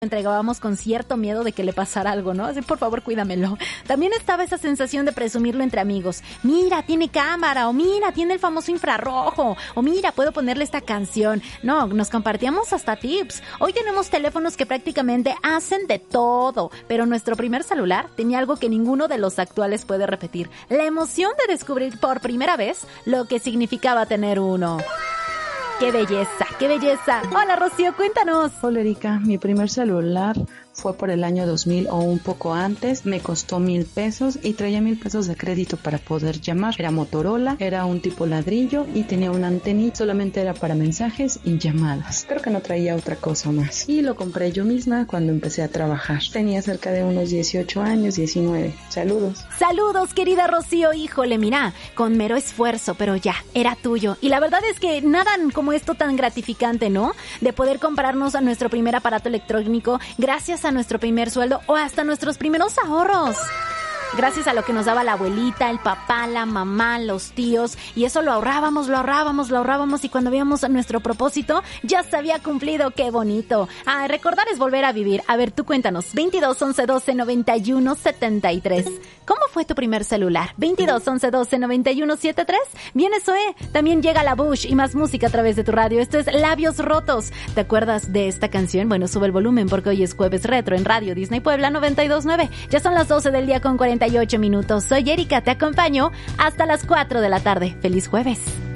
entregábamos con cierto miedo de que le pasara algo, ¿no? Así, por favor, cuídamelo. También estaba esa sensación de presumirlo entre amigos. Mira, tiene cámara, o mira, tiene el famoso infrarrojo, o mira, puedo ponerle esta canción. No, nos compartíamos hasta tips. Hoy tenemos teléfonos que prácticamente hacen de todo, pero nuestro primer celular tenía algo que ninguno de los actuales puede repetir. La emoción de descubrir por primera vez lo que significaba tener uno. ¡Qué belleza, qué belleza! Hola, Rocío, cuéntanos. Hola, Erika. Mi primer celular fue por el año 2000 o un poco antes. Me costó 1,000 pesos y traía 1,000 pesos de crédito para poder llamar. Era Motorola, era un tipo ladrillo y tenía una antenita. Solamente era para mensajes y llamadas. Creo que no traía otra cosa más. Y lo compré yo misma cuando empecé a trabajar. Tenía cerca de unos 18 años, 19. Saludos. Saludos, querida Rocío. Híjole, mira, con mero esfuerzo, pero ya, era tuyo. Y la verdad es que nada como esto tan gratificante, ¿no? De poder comprarnos a nuestro primer aparato electrónico gracias a nuestro primer sueldo o hasta nuestros primeros ahorros. Gracias a lo que nos daba la abuelita, el papá, la mamá, los tíos, y eso lo ahorrábamos, y cuando veíamos nuestro propósito, ya se había cumplido. ¡Qué bonito! Recordar es volver a vivir. A ver, tú cuéntanos. 22 11 12 91 73. ¿Cómo fue tu primer celular? 22 11 12 91 73. Bien, eso también llega la Bush y más música a través de tu radio. Esto es Labios Rotos. ¿Te acuerdas de esta canción? Bueno, sube el volumen porque hoy es Jueves Retro en Radio Disney Puebla 92.9. Ya son las 12 del día con 48 minutos. Soy Erika, te acompaño hasta las 4 de la tarde. ¡Feliz jueves!